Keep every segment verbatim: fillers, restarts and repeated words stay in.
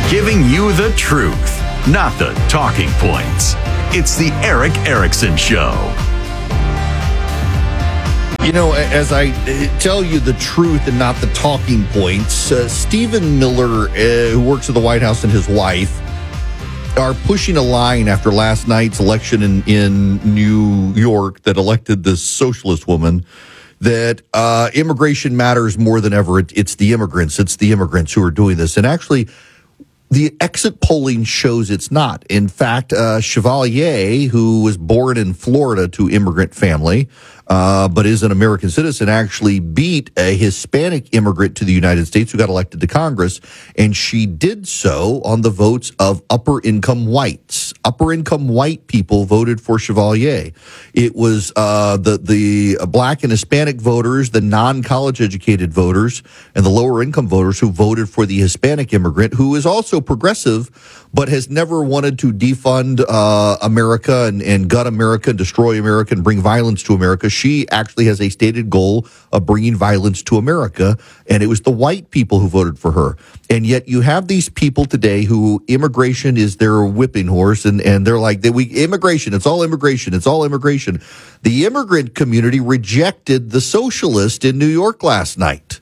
giving you the truth, not the talking points. It's the Erick Erickson Show. You know, as I tell you the truth and not the talking points, uh, Stephen Miller, uh, who works at the White House, and his wife are pushing a line after last night's election in, in New York that elected this socialist woman that uh, immigration matters more than ever. It, it's the immigrants. It's the immigrants who are doing this. And actually, the exit polling shows it's not. In fact, uh, Chevalier, who was born in Florida to immigrant family, uh, but is an American citizen, actually beat a Hispanic immigrant to the United States who got elected to Congress, and she did so on the votes of upper-income whites. Upper-income white people voted for Chevalier. It was uh, the the black and Hispanic voters, the non-college educated voters, and the lower-income voters who voted for the Hispanic immigrant, who is also progressive, but has never wanted to defund uh, America and, and gut America, and destroy America, and bring violence to America. She actually has a stated goal of bringing violence to America, and it was the white people who voted for her. And yet you have these people today who immigration is their whipping horse, and, and they're like, they, we immigration, it's all immigration, it's all immigration. The immigrant community rejected the socialist in New York last night.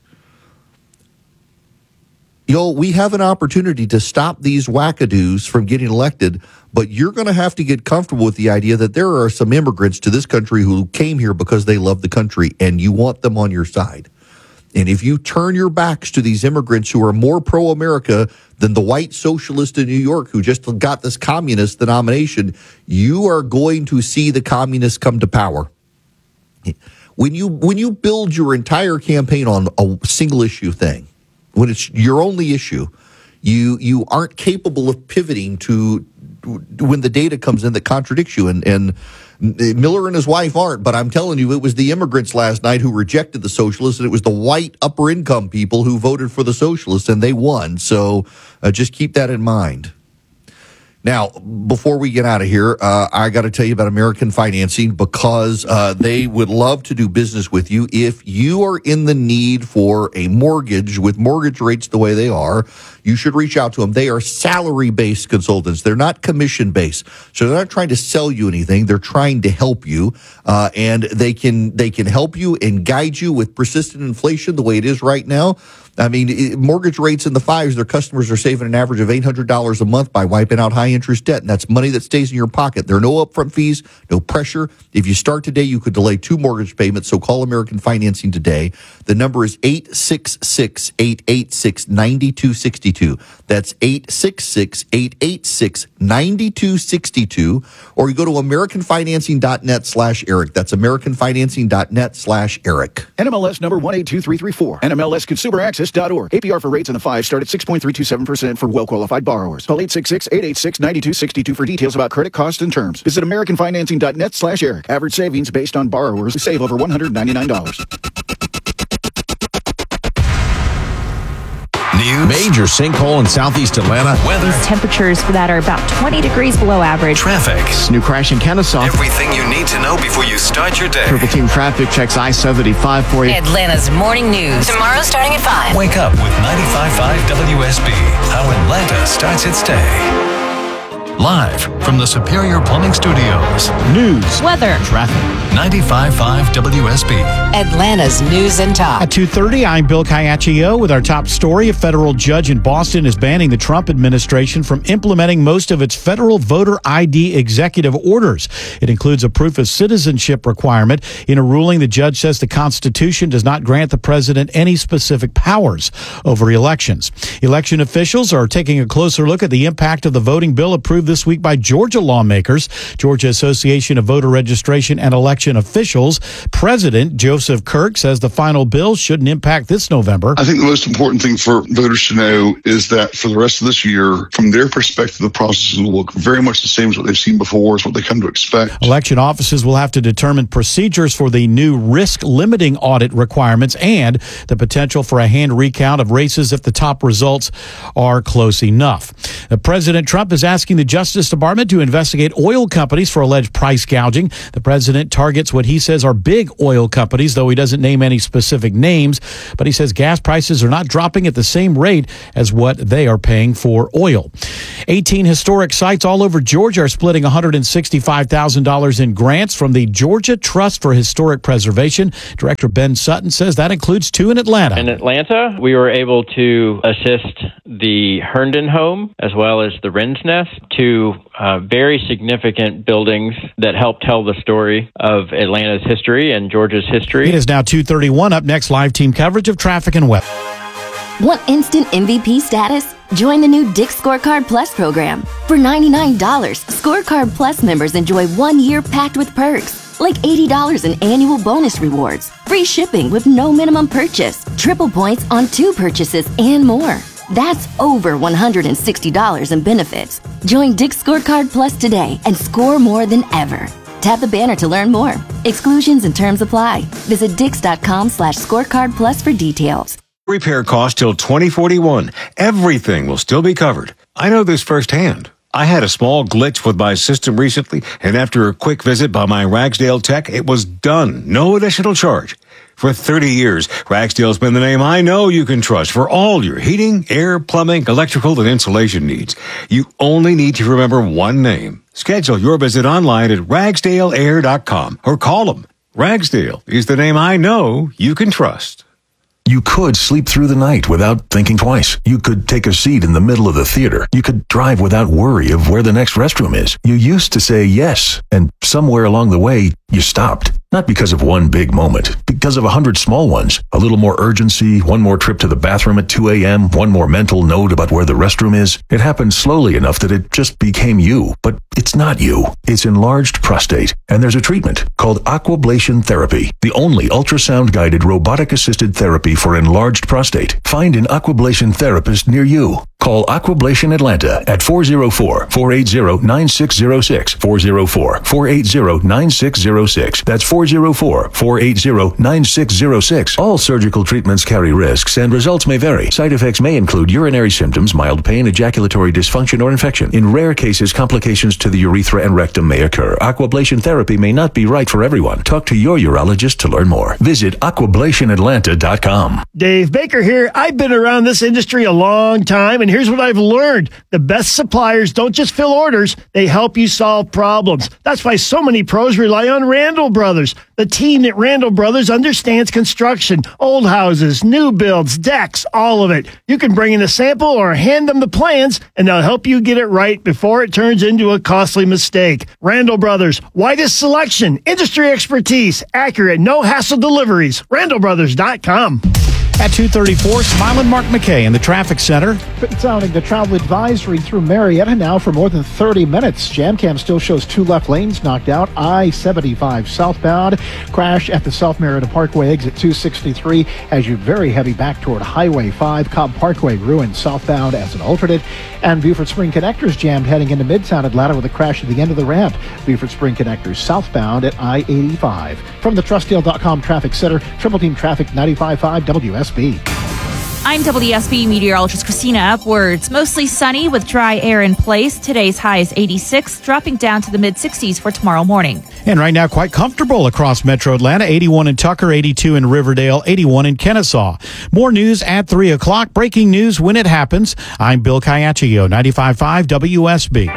You know, we have an opportunity to stop these wackadoos from getting elected, but you're going to have to get comfortable with the idea that there are some immigrants to this country who came here because they love the country, and you want them on your side. And if you turn your backs to these immigrants who are more pro-America than the white socialist in New York who just got this communist denomination, you are going to see the communists come to power. When you when you build your entire campaign on a single issue thing, when it's your only issue, you you aren't capable of pivoting to when the data comes in that contradicts you. And, and Miller and his wife aren't, but I'm telling you, it was the immigrants last night who rejected the socialists, and it was the white upper income people who voted for the socialists, and they won. So uh, just keep that in mind. Now, before we get out of here, uh, I got to tell you about American Financing, because uh, they would love to do business with you. If you are in the need for a mortgage with mortgage rates the way they are, you should reach out to them. They are salary-based consultants. They're not commission-based. So they're not trying to sell you anything. They're trying to help you, uh, and they can they can help you and guide you with persistent inflation the way it is right now. I mean, it, mortgage rates in the fives, their customers are saving an average of eight hundred dollars a month by wiping out high-interest debt, and that's money that stays in your pocket. There are no upfront fees, no pressure. If you start today, you could delay two mortgage payments, so call American Financing today. The number is eight six six, eight eight six, nine two six two. That's eight six six, eight eight six, nine two six two. Or you go to americanfinancing.net slash Eric. That's americanfinancing.net slash Eric. N M L S number one eight two three three four. N M L S Consumer Access dot org. A P R for rates in the five start at six point three two seven percent for well-qualified borrowers. Call eight six six, eight eight six, nine two six two for details about credit costs and terms. Visit americanfinancing.net slash Eric. Average savings based on borrowers who save over one hundred ninety-nine dollars. News. Major sinkhole in southeast Atlanta. Weather. Temperatures for that are about twenty degrees below average. Traffic. New crash in Kennesaw. Everything you need to know before you start your day. Purple Team Traffic checks I seventy-five for you. Atlanta's morning news. Tomorrow starting at five. Wake up with ninety-five point five W S B. How Atlanta starts its day. Live from the Superior Plumbing Studios. News. Weather. Traffic. ninety-five point five W S B. Atlanta's news and talk. At two thirty, I'm Bill Caiaccio with our top story. A federal judge in Boston is banning the Trump administration from implementing most of its federal voter I D executive orders. It includes a proof of citizenship requirement. In a ruling, the judge says the Constitution does not grant the president any specific powers over elections. Election officials are taking a closer look at the impact of the voting bill approved this week by Georgia lawmakers. Georgia Association of Voter Registration and Election Officials President Joseph Kirk says the final bill shouldn't impact this November. I think the most important thing for voters to know is that for the rest of this year, from their perspective, the process will look very much the same as what they've seen before, is what they come to expect. Election offices will have to determine procedures for the new risk limiting audit requirements and the potential for a hand recount of races if the top results are close enough. Uh, President Trump is asking the Justice Department to investigate oil companies for alleged price gouging. The president targets what he says are big oil companies, though he doesn't name any specific names. But he says gas prices are not dropping at the same rate as what they are paying for oil. eighteen historic sites all over Georgia are splitting one hundred sixty-five thousand dollars in grants from the Georgia Trust for Historic Preservation. Director Ben Sutton says that includes two in Atlanta. In Atlanta, we were able to assist the Herndon home as well as the Wren's Nest, two uh, very significant buildings that help tell the story of Atlanta's history and Georgia's history. It is now two thirty-one. Up next, live team coverage of traffic and weather. Want instant M V P status? Join the new Dick's Scorecard Plus program. For ninety-nine dollars, Scorecard Plus members enjoy one year packed with perks, like eighty dollars in annual bonus rewards, free shipping with no minimum purchase, triple points on two purchases, and more. That's over one hundred sixty dollars in benefits. Join Dick's Scorecard Plus today and score more than ever. Tap the banner to learn more. Exclusions and terms apply. Visit dix.com slash scorecard plus for details. Repair cost till twenty forty-one. Everything will still be covered. I know this firsthand. I had a small glitch with my system recently, and after a quick visit by my Ragsdale tech, it was done. No additional charge. For thirty years, Ragsdale's been the name I know you can trust for all your heating, air, plumbing, electrical, and insulation needs. You only need to remember one name. Schedule your visit online at ragsdale air dot com or call them. Ragsdale is the name I know you can trust. You could sleep through the night without thinking twice. You could take a seat in the middle of the theater. You could drive without worry of where the next restroom is. You used to say yes, and somewhere along the way, you stopped. Not because of one big moment, because of a hundred small ones. A little more urgency, one more trip to the bathroom at two a.m., one more mental note about where the restroom is. It happened slowly enough that it just became you. But it's not you. It's enlarged prostate. And there's a treatment called Aquablation Therapy, the only ultrasound-guided robotic-assisted therapy for enlarged prostate. Find an Aquablation therapist near you. Call Aquablation Atlanta at four oh four, four eight zero, nine six zero six, four oh four, four eight zero, nine six zero six. That's four oh four, four eight zero, nine six zero six. All surgical treatments carry risks and results may vary. Side effects may include urinary symptoms, mild pain, ejaculatory dysfunction, or infection. In rare cases, complications to the urethra and rectum may occur. Aquablation therapy may not be right for everyone. Talk to your urologist to learn more. Visit aquablation atlanta dot com. Dave Baker here. I've been around this industry a long time, and here's what I've learned. The best suppliers don't just fill orders, they help you solve problems. That's why so many pros rely on Randall Brothers. The team at Randall Brothers understands construction, old houses, new builds, decks, all of it. You can bring in a sample or hand them the plans, and they'll help you get it right before it turns into a costly mistake. Randall Brothers, widest selection, industry expertise, accurate, no-hassle deliveries. randall brothers dot com. At two thirty-four, Smiling Mark McKay in the traffic center. Sounding the travel advisory through Marietta now for more than thirty minutes. JamCam still shows two left lanes knocked out. I seventy-five southbound. Crash at the South Marietta Parkway exit two sixty-three as you very heavy back toward Highway five. Cobb Parkway ruined southbound as an alternate. And Buford Spring Connectors jammed heading into Midtown Atlanta with a crash at the end of the ramp. Buford Spring Connectors southbound at I eighty-five. From the Trustdale dot com Traffic Center, Triple Team Traffic ninety-five point five W S B. I'm W S B meteorologist Christina Upwards. Mostly sunny with dry air in place. Today's high is eighty-six, dropping down to the mid sixties for tomorrow morning. And right now, quite comfortable across Metro Atlanta. eighty-one in Tucker, eighty-two in Riverdale, eighty-one in Kennesaw. More news at three o'clock. Breaking news when it happens. I'm Bill Caiaccio, ninety-five point five W S B.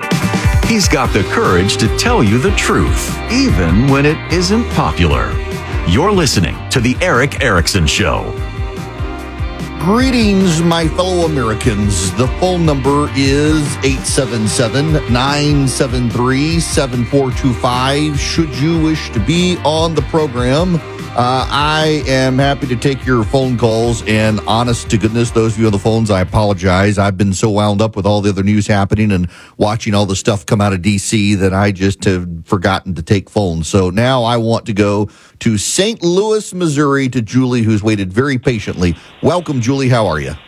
He's got the courage to tell you the truth, even when it isn't popular. You're listening to The Eric Erickson Show. Greetings, my fellow Americans. The phone number is eight seven seven, nine seven three, seven four two five. Should you wish to be on the program, uh, I am happy to take your phone calls. And honest to goodness, those of you on the phones, I apologize. I've been so wound up with all the other news happening and watching all the stuff come out of D C that I just have forgotten to take phones. So now I want to go to Saint Louis, Missouri, to Julie, who's waited very patiently. Welcome, Julie. How are you?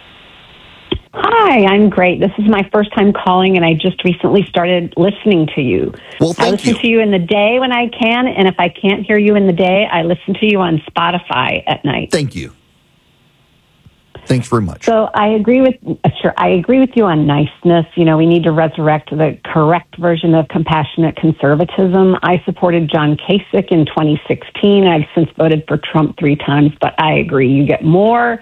Hi, I'm great. This is my first time calling, and I just recently started listening to you. Well, thank I listen you. to you in the day when I can, and if I can't hear you in the day, I listen to you on Spotify at night. Thank you. Thanks very much. So I agree with sure I agree with you on niceness. You know, we need to resurrect the correct version of compassionate conservatism. I supported John Kasich in twenty sixteen. I've since voted for Trump three times, but I agree. You get more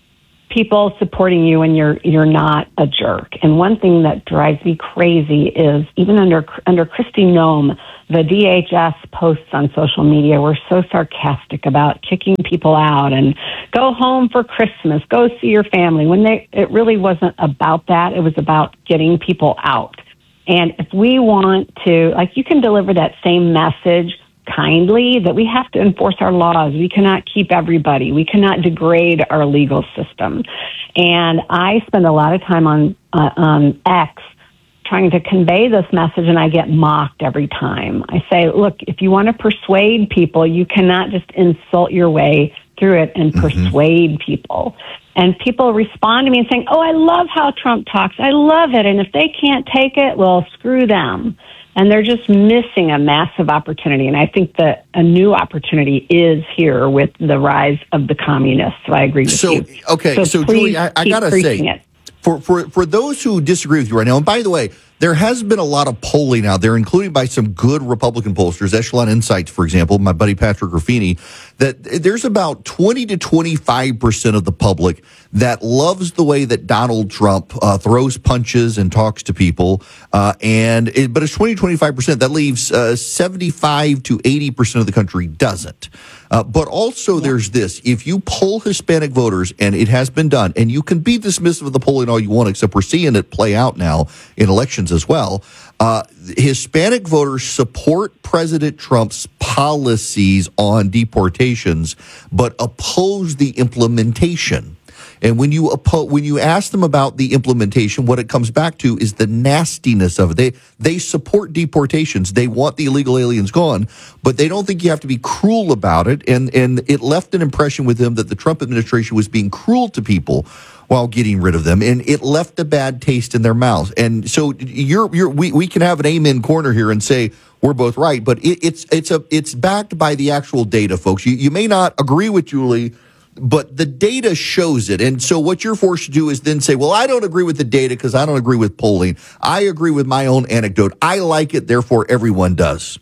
people supporting you and you're you're not a jerk. And one thing that drives me crazy is even under under Kristi Noem, the D H S posts on social media were so sarcastic about kicking people out and go home for Christmas, go see your family, when they it really wasn't about that. It was about getting people out. And if we want to, like, you can deliver that same message kindly, that we have to enforce our laws. We cannot keep everybody. We cannot degrade our legal system. And I spend a lot of time on uh, on X trying to convey this message, and I get mocked every time. I say, look, if you want to persuade people, you cannot just insult your way through it and mm-hmm. persuade people. And people respond to me and saying, oh, I love how Trump talks. I love it. And if they can't take it, well, screw them. And they're just missing a massive opportunity. And I think that a new opportunity is here with the rise of the communists. So I agree with so, you. Okay, so, so Julie, I, I got to say, it. for, for, for those who disagree with you right now, and by the way, there has been a lot of polling out there, including by some good Republican pollsters, Echelon Insights, for example, my buddy Patrick Ruffini, that there's about twenty to twenty-five percent of the public that loves the way that Donald Trump uh, throws punches and talks to people. Uh, and it, but it's twenty to twenty-five percent. That leaves uh, seventy-five to eighty percent of the country doesn't. Uh, but also there's this. If you poll Hispanic voters, and it has been done, and you can be dismissive of the polling all you want, except we're seeing it play out now in elections as well, uh, Hispanic voters support President Trump's policies on deportations, but oppose the implementation. And when you oppo- when you ask them about the implementation, what it comes back to is the nastiness of it. They they support deportations. They want the illegal aliens gone, but they don't think you have to be cruel about it. And and it left an impression with them that the Trump administration was being cruel to people while getting rid of them, and it left a bad taste in their mouths. And so you're you're we, we can have an amen corner here and say we're both right, but it, it's it's a it's backed by the actual data, folks. You you may not agree with Julie, but the data shows it. And so what you're forced to do is then say, well, I don't agree with the data because I don't agree with polling. I agree with my own anecdote. I like it, therefore everyone does.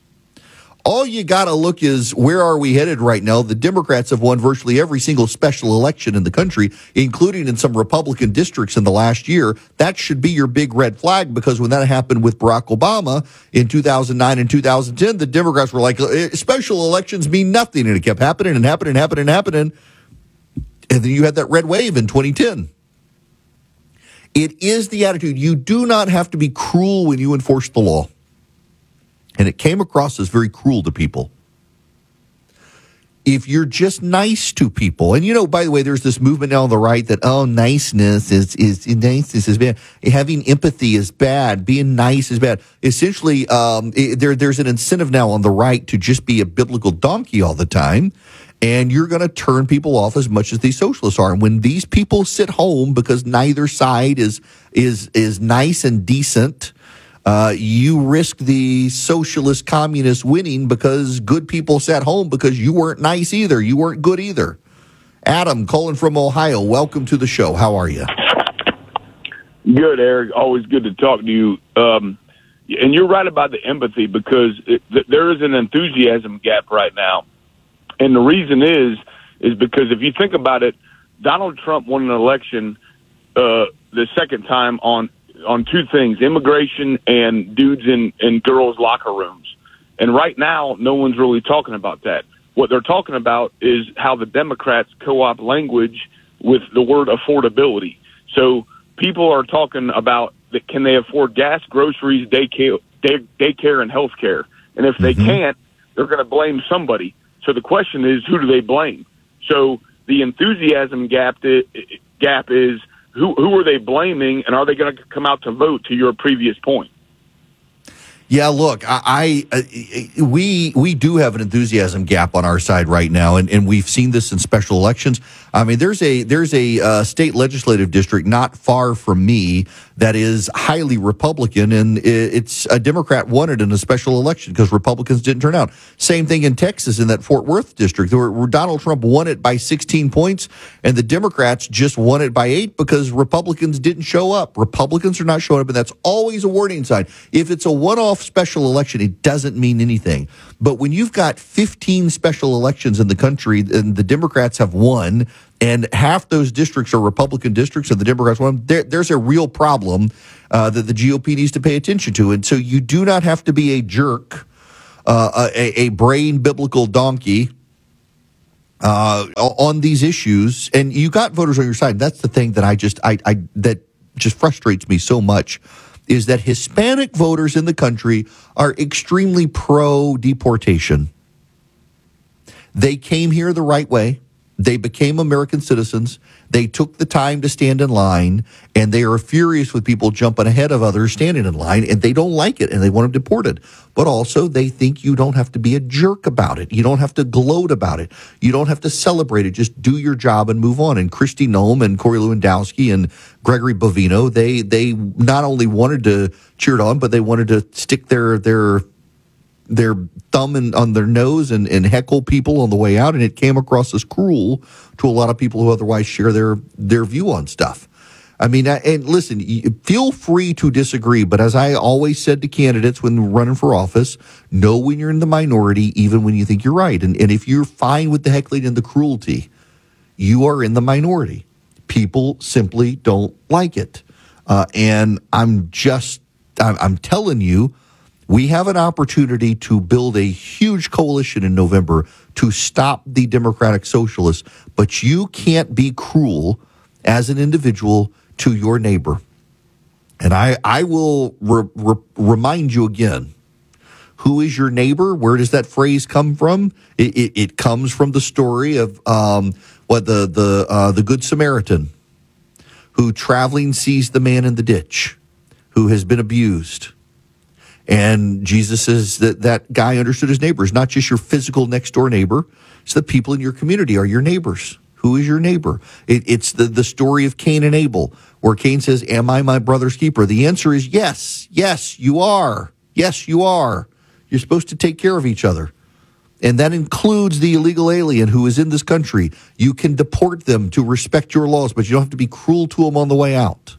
All you got to look is, where are we headed right now? The Democrats have won virtually every single special election in the country, including in some Republican districts in the last year. That should be your big red flag, because when that happened with Barack Obama in two thousand nine and two thousand ten, the Democrats were like, special elections mean nothing. And it kept happening and happening and happening and happening. And then you had that red wave in twenty ten. It is the attitude. You do not have to be cruel when you enforce the law. And it came across as very cruel to people. If you're just nice to people, and you know, by the way, there's this movement now on the right that, oh, niceness is, is, niceness is bad. Having empathy is bad. Being nice is bad. Essentially, um, it, there, there's an incentive now on the right to just be a biblical donkey all the time. And you're going to turn people off as much as these socialists are. And when these people sit home because neither side is, is, is nice and decent, Uh, you risk the socialist communists winning because good people sat home because you weren't nice either. You weren't good either. Adam, calling from Ohio, welcome to the show. How are you? Good, Eric. Always good to talk to you. Um, and you're right about the empathy, because it, th- there is an enthusiasm gap right now. And the reason is, is because if you think about it, Donald Trump won an election uh, the second time on on two things: immigration and dudes in, in girls' locker rooms. And right now, no one's really talking about that. What they're talking about is how the Democrats co-opt language with the word affordability. So people are talking about that, can they afford gas, groceries, daycare, day, daycare and health care? And if they mm-hmm. can't, they're going to blame somebody. So the question is, who do they blame? So the enthusiasm gap, gap is, Who who are they blaming, and are they going to come out to vote, to your previous point? Yeah, look, I, I we we do have an enthusiasm gap on our side right now, and, and we've seen this in special elections. I mean, there's a there's a uh, state legislative district not far from me that is highly Republican, and it's a Democrat won it in a special election because Republicans didn't turn out. Same thing in Texas in that Fort Worth district where, where Donald Trump won it by sixteen points, and the Democrats just won it by eight because Republicans didn't show up. Republicans are not showing up, and that's always a warning sign. If it's a one-off special election, it doesn't mean anything. But when you've got fifteen special elections in the country and the Democrats have won, and half those districts are Republican districts and the Democrats won, there, there's a real problem uh, that the G O P needs to pay attention to. And so you do not have to be a jerk, uh, a, a brain biblical donkey uh, on these issues. And you got voters on your side. That's the thing that I just, I, I that just frustrates me so much, is that Hispanic voters in the country are extremely pro-deportation. They came here the right way. They became American citizens. They took the time to stand in line, and they are furious with people jumping ahead of others standing in line, and they don't like it, and they want them deported. But also, they think you don't have to be a jerk about it. You don't have to gloat about it. You don't have to celebrate it. Just do your job and move on. And Kristi Noem and Corey Lewandowski and Gregory Bovino, they they not only wanted to cheer it on, but they wanted to stick their their their thumb in, on their nose and, and heckle people on the way out, and it came across as cruel to a lot of people who otherwise share their their view on stuff. I mean, and listen, feel free to disagree, but as I always said to candidates when running for office, know when you're in the minority, even when you think you're right. And, and if you're fine with the heckling and the cruelty, you are in the minority. People simply don't like it. Uh, and I'm just, I'm, I'm telling you, we have an opportunity to build a huge coalition in November to stop the Democratic Socialists, but you can't be cruel as an individual to your neighbor. And I, I will re- re- remind you again, who is your neighbor? Where does that phrase come from? It, it, it comes from the story of um, what the the uh, the Good Samaritan, who traveling sees the man in the ditch, who has been abused. And Jesus says that that guy understood his neighbors, not just your physical next door neighbor. It's the people in your community are your neighbors. Who is your neighbor? It, it's the, the story of Cain and Abel, where Cain says, am I my brother's keeper? The answer is yes. Yes, you are. Yes, you are. You're supposed to take care of each other. And that includes the illegal alien who is in this country. You can deport them to respect your laws, but you don't have to be cruel to them on the way out.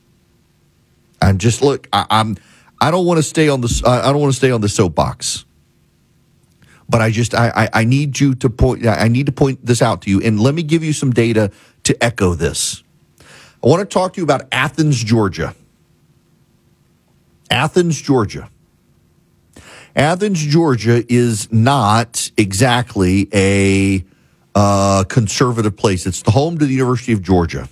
I'm just, look, I, I'm... I don't want to stay on the. I don't want to stay on the soapbox, but I just I, I I need you to point. I need to point this out to you, and let me give you some data to echo this. I want to talk to you about Athens, Georgia. Athens, Georgia. Athens, Georgia is not exactly a uh, conservative place. It's the home to the University of Georgia.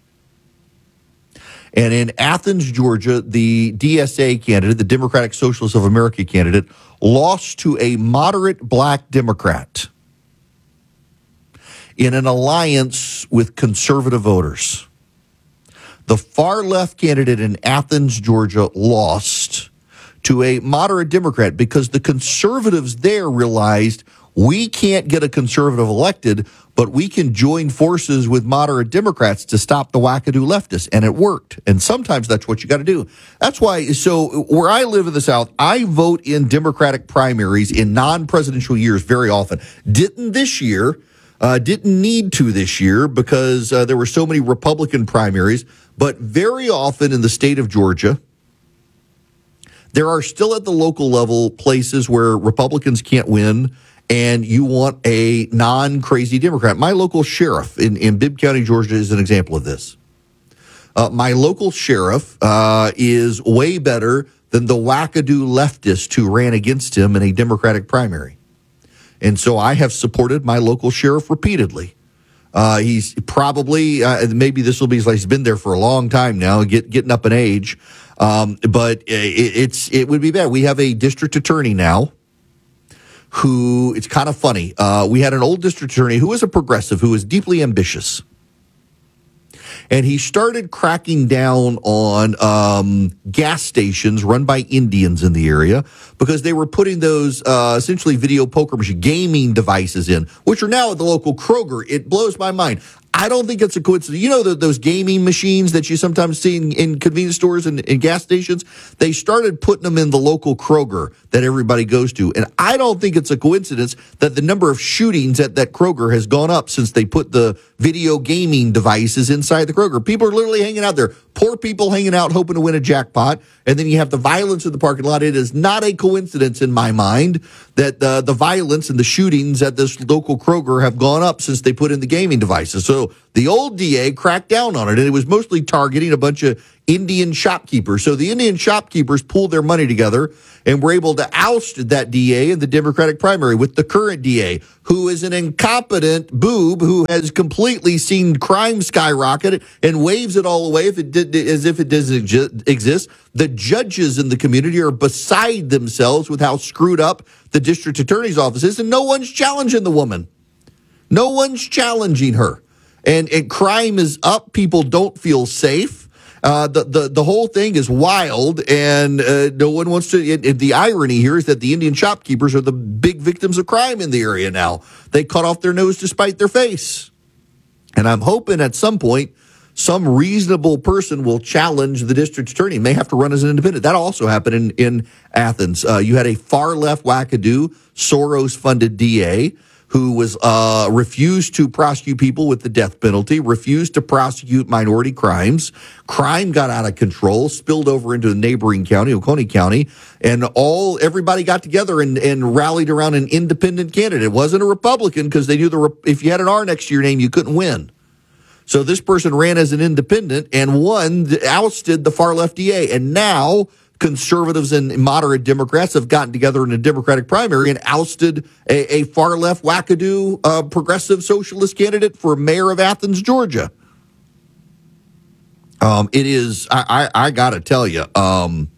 And in Athens, Georgia, the D S A candidate, the Democratic Socialists of America candidate, lost to a moderate black Democrat in an alliance with conservative voters. The far left candidate in Athens, Georgia, lost to a moderate Democrat because the conservatives there realized we can't get a conservative elected, but we can join forces with moderate Democrats to stop the wackadoo leftists. And it worked. And sometimes that's what you got to do. That's why, so where I live in the South, I vote in Democratic primaries in non-presidential years very often. Didn't this year, uh, didn't need to this year because uh, there were so many Republican primaries. But very often in the state of Georgia, there are still at the local level places where Republicans can't win, and you want a non-crazy Democrat. My local sheriff in, in Bibb County, Georgia, is an example of this. Uh, my local sheriff uh, is way better than the wackadoo leftist who ran against him in a Democratic primary. And so I have supported my local sheriff repeatedly. Uh, he's probably, uh, maybe this will be, like he's been there for a long time now, get, getting up in age. Um, but it, it's it would be bad. We have a district attorney now who, it's kind of funny. Uh, we had an old district attorney who was a progressive, who was deeply ambitious. and he started cracking down on um, gas stations run by Indians in the area because they were putting those uh, essentially video poker machine gaming devices in, which are now at the local Kroger. It blows my mind. I don't think it's a coincidence. You know the, those gaming machines that you sometimes see in, in convenience stores and, and gas stations? They started putting them in the local Kroger that everybody goes to. And I don't think it's a coincidence that the number of shootings at that Kroger has gone up since they put the video gaming devices inside the Kroger. People are literally hanging out there. Poor people hanging out hoping to win a jackpot. And then you have the violence in the parking lot. It is not a coincidence in my mind that uh, the violence and the shootings at this local Kroger have gone up since they put in the gaming devices. So the old D A cracked down on it, and it was mostly targeting a bunch of Indian shopkeepers. So the Indian shopkeepers pooled their money together and were able to oust that D A in the Democratic primary with the current D A, who is an incompetent boob who has completely seen crime skyrocket and waves it all away if it did, as if it doesn't exist. The judges in the community are beside themselves with how screwed up the district attorney's office is, and no one's challenging the woman. No one's challenging her. And, and crime is up. People don't feel safe. Uh, the, the, the whole thing is wild, and uh, no one wants to. It, it, the irony here is that the Indian shopkeepers are the big victims of crime in the area now. They cut off their nose to spite their face. And I'm hoping at some point some reasonable person will challenge the district attorney, may have to run as an independent. That also happened in, in Athens. Uh, you had a far-left wackadoo, Soros-funded D A who was uh, refused to prosecute people with the death penalty, refused to prosecute minority crimes. Crime got out of control, spilled over into the neighboring county, Oconee County, and all everybody got together and, and rallied around an independent candidate. It wasn't a Republican because they knew the if you had an R next to your name, you couldn't win. So this person ran as an independent and won, ousted the far-left D A, and now conservatives and moderate Democrats have gotten together in a Democratic primary and ousted a, a far-left wackadoo uh, progressive socialist candidate for mayor of Athens, Georgia. Um, it is, I, I, I got to tell you, um,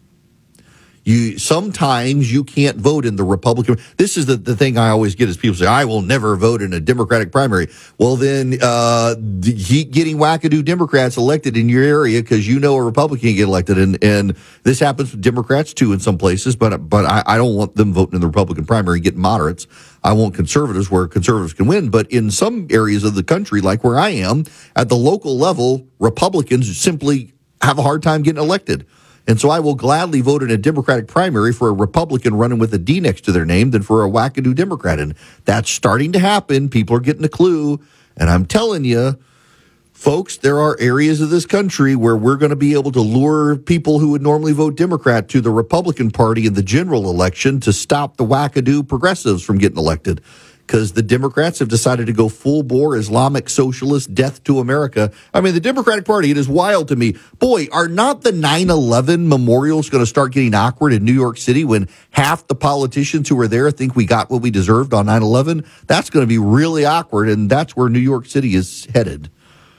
you sometimes you can't vote in the Republican. This is the, the thing I always get is people say, I will never vote in a Democratic primary. Well, then uh, the, getting wackadoo Democrats elected in your area because you know a Republican get elected. And, and this happens with Democrats, too, in some places. But but I, I don't want them voting in the Republican primary, get moderates. I want conservatives where conservatives can win. But in some areas of the country, like where I am, at the local level, Republicans simply have a hard time getting elected. And so I will gladly vote in a Democratic primary for a Republican running with a D next to their name than for a wackadoo Democrat. And that's starting to happen. People are getting a clue. And I'm telling you, folks, there are areas of this country where we're going to be able to lure people who would normally vote Democrat to the Republican Party in the general election to stop the wackadoo progressives from getting elected. Because the Democrats have decided to go full bore Islamic socialist death to America. I mean, the Democratic Party, it is wild to me. Boy, are not the nine eleven memorials going to start getting awkward in New York City when half the politicians who were there think we got what we deserved on nine eleven? That's going to be really awkward, and that's where New York City is headed.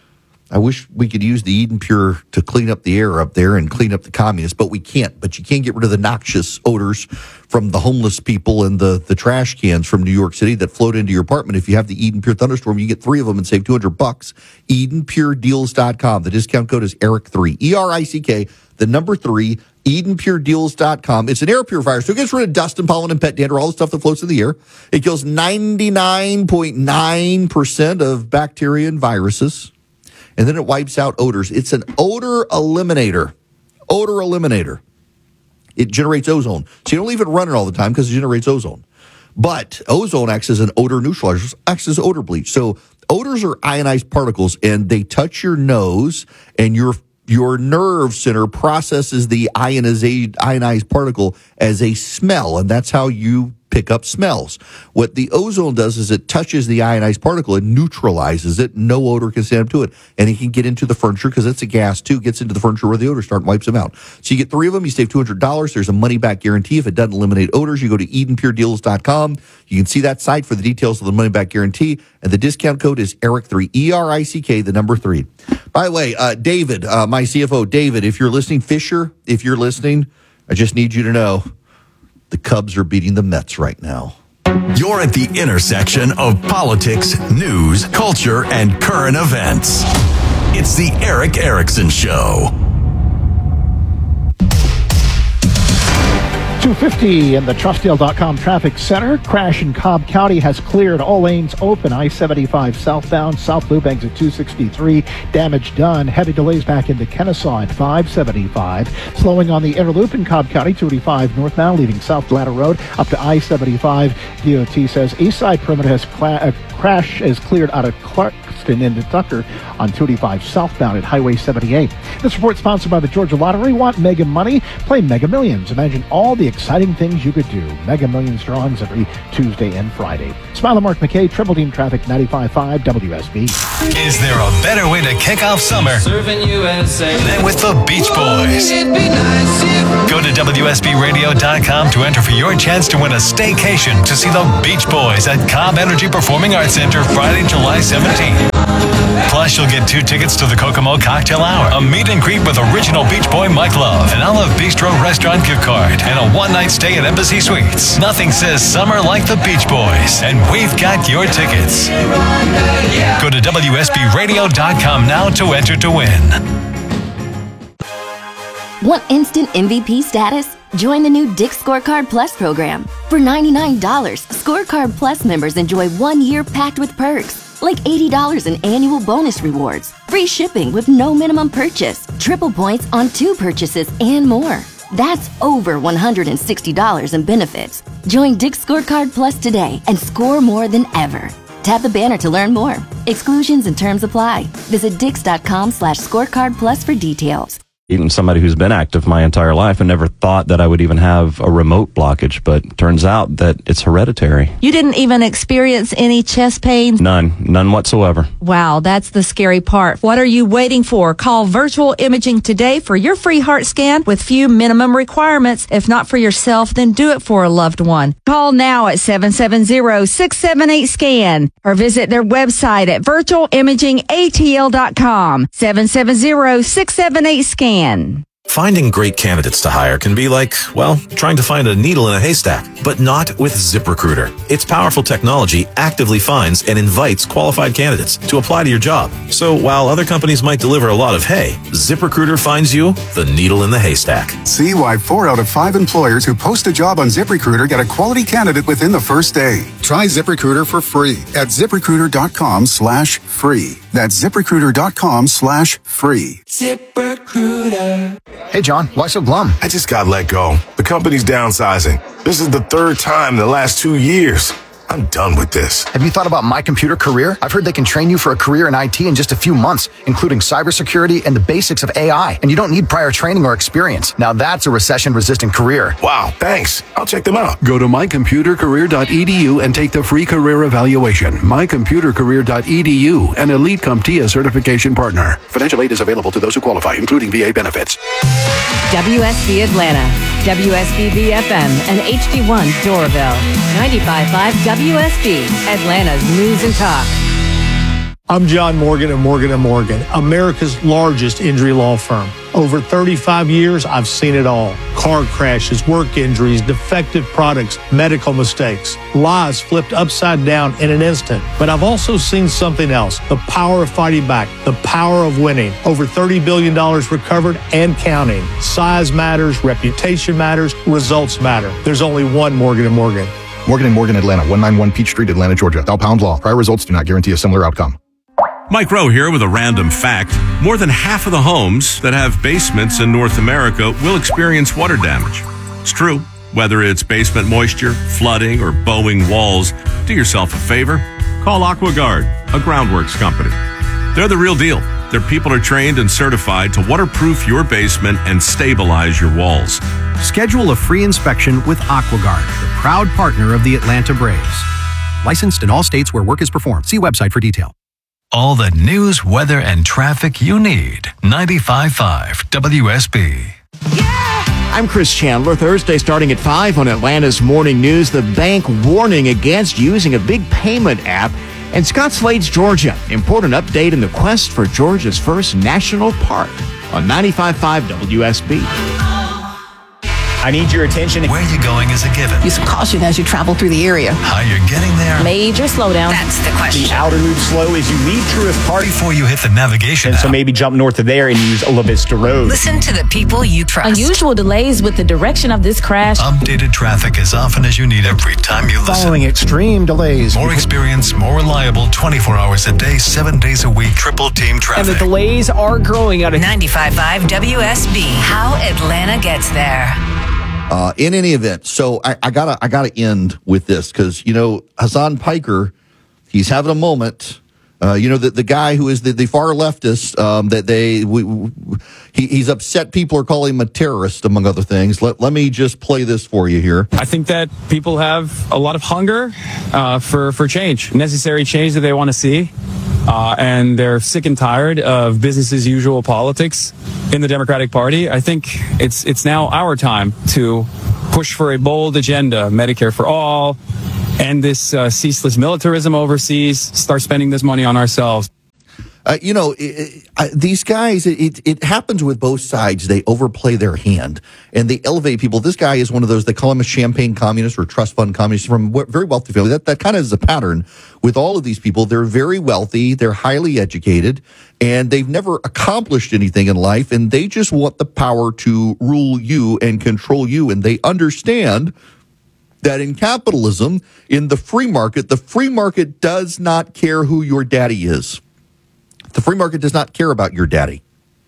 I wish we could use the Eden Pure to clean up the air up there and clean up the communists, but we can't. But you can get rid of the noxious odors from the homeless people and the, the trash cans from New York City that float into your apartment. If you have the Eden Pure Thunderstorm, you get three of them and save two hundred bucks. Eden Pure Deals dot com. The discount code is Eric three, E R I C K, the number three, Eden Pure Deals dot com. It's an air purifier, so it gets rid of dust and pollen and pet dander, all the stuff that floats in the air. It kills ninety-nine point nine percent of bacteria and viruses. And then it wipes out odors. It's an odor eliminator. Odor eliminator. It generates ozone. So you don't leave it running all the time because it generates ozone. But ozone acts as an odor neutralizer, acts as odor bleach. So odors are ionized particles, and they touch your nose, and your your nerve center processes the ionized, ionized particle as a smell, and that's how you pick up smells. What the ozone does is it touches the ionized particle and neutralizes it. No odor can stand up to it. And it can get into the furniture because it's a gas too, gets into the furniture where the odors start and wipes them out. So you get three of them, you save two hundred dollars. There's a money back guarantee. If it doesn't eliminate odors, you go to Eden Pure Deals dot com. You can see that site for the details of the money back guarantee. And the discount code is Eric three, E R I C K, the number three. By the way, uh, David, uh, my C F O, David, if you're listening, Fisher, if you're listening, I just need you to know the Cubs are beating the Mets right now. You're at the intersection of politics, news, culture, and current events. It's the Eric Erickson Show. two fifty in the Trustdale dot com traffic center. Crash in Cobb County has cleared. All lanes open. I seventy-five southbound. South Loop exit two sixty-three. Damage done. Heavy delays back into Kennesaw at five seventy-five. Slowing on the inner loop in Cobb County. two eighty-five northbound leaving South Ladder Road up to I seventy-five. D O T says east side perimeter has cla- uh, crash is cleared out of Clarkston into Tucker on two eighty-five southbound at Highway seventy-eight. This report sponsored by the Georgia Lottery. Want Mega Money? Play Mega Millions. Imagine all the exciting things you could do. Mega Millions drawings every Tuesday and Friday. Smile Mark McKay, Triple Team Traffic, ninety-five point five W S B. Is there a better way to kick off summer Serving U S A than with the Beach Boys? Go to W S B radio dot com to enter for your chance to win a staycation to see the Beach Boys at Cobb Energy Performing Arts Center Friday, July seventeenth. Plus, you'll get two tickets to the Kokomo Cocktail Hour, a meet and greet with original Beach Boy Mike Love, an Olive Bistro restaurant gift card, and a one-night stay at Embassy Suites. Nothing says summer like the Beach Boys, and we've got your tickets. Go to W S B radio dot com now to enter to win. Want instant M V P status? Join the new Dick's Scorecard Plus program. For ninety-nine dollars, Scorecard Plus members enjoy one year packed with perks, like eighty dollars in annual bonus rewards, free shipping with no minimum purchase, triple points on two purchases, and more. That's over one hundred sixty dollars in benefits. Join Dick's Scorecard Plus today and score more than ever. Tap the banner to learn more. Exclusions and terms apply. Visit dix.com slash scorecard plus for details. Even somebody who's been active my entire life and never thought that I would even have a remote blockage, but turns out that it's hereditary. You didn't even experience any chest pains? None. None whatsoever. Wow, that's the scary part. What are you waiting for? Call Virtual Imaging today for your free heart scan with few minimum requirements. If not for yourself, then do it for a loved one. Call now at seven seven zero, six seven eight, SCAN or visit their website at virtual imaging A T L dot com. seven seven zero, six seven eight, SCAN. Finding great candidates to hire can be like, well, trying to find a needle in a haystack, but not with ZipRecruiter. Its powerful technology actively finds and invites qualified candidates to apply to your job. So while other companies might deliver a lot of hay, ZipRecruiter finds you the needle in the haystack. See why four out of five employers who post a job on ZipRecruiter get a quality candidate within the first day. Try ZipRecruiter for free at ZipRecruiter.com slash free. That's ZipRecruiter.com slash free. ZipRecruiter. Hey, John, why so glum? I just got let go. The company's downsizing. This is the third time in the last two years. I'm done with this. Have you thought about My Computer Career? I've heard they can train you for a career in I T in just a few months, including cybersecurity and the basics of A I. And you don't need prior training or experience. Now that's a recession-resistant career. Wow, thanks. I'll check them out. Go to my computer career dot e d u and take the free career evaluation. my computer career dot e d u, an Elite CompTIA certification partner. Financial aid is available to those who qualify, including V A benefits. W S B Atlanta, W S B B F M, and H D one Doraville. ninety-five point five W S B, Atlanta's News and Talk. I'm John Morgan of Morgan and Morgan, America's largest injury law firm. Over thirty-five years, I've seen it all. Car crashes, work injuries, defective products, medical mistakes, lives flipped upside down in an instant. But I've also seen something else, the power of fighting back, the power of winning. Over thirty billion dollars recovered and counting. Size matters, reputation matters, results matter. There's only one Morgan and Morgan. Morgan and Morgan, Atlanta, one ninety-one Peach Street, Atlanta, Georgia. Thou Pound Law. Prior results do not guarantee a similar outcome. Mike Rowe here with a random fact. More than half of the homes that have basements in North America will experience water damage. It's true. Whether it's basement moisture, flooding, or bowing walls, do yourself a favor. Call AquaGuard, a groundworks company. They're the real deal. Their people are trained and certified to waterproof your basement and stabilize your walls. Schedule a free inspection with AquaGuard, the proud partner of the Atlanta Braves. Licensed in all states where work is performed. See website for detail. All the news, weather, and traffic you need. ninety-five point five W S B. I'm Chris Chandler. Thursday starting at five on Atlanta's Morning News. The bank warning against using a big payment app. And Scott Slade's Georgia. Important update in the quest for Georgia's first national park on ninety-five point five W S B. I need your attention. Where you're going is a given. Use caution as you travel through the area. How you're getting there. Major slowdown. That's the question. The outer loop slow as you leave Truist Park. Before you hit the navigation And app. so maybe jump north of there and use Ola Vista Road. Listen to the people you trust. Unusual delays with the direction of this crash. Updated traffic as often as you need every time you listen. Following extreme delays. More experience, more reliable, twenty-four hours a day, seven days a week, triple team traffic. And the delays are growing out of ninety-five point five W S B. How Atlanta gets there. Uh, in any event, so I, I gotta I gotta end with this because you know Hasan Piker, he's having a moment. Uh, you know the the guy who is the, the far leftist um, that they we, we, he, he's upset people are calling him a terrorist among other things. Let let me just play this for you here. I think that people have a lot of hunger uh, for for change, necessary change that they want to see. Uh, and they're sick and tired of business as usual politics in the Democratic Party. I think it's it's now our time to push for a bold agenda, Medicare for all, end this uh, ceaseless militarism overseas, start spending this money on ourselves. Uh, you know, it, I, these guys, it, it happens with both sides. They overplay their hand and they elevate people. This guy is one of those, they call him a champagne communist or trust fund communist from a very wealthy family. That, that kind of is a pattern with all of these people. They're very wealthy, they're highly educated, and they've never accomplished anything in life. And they just want the power to rule you and control you. And they understand that in capitalism, in the free market, the free market does not care who your daddy is. The free market does not care about your daddy.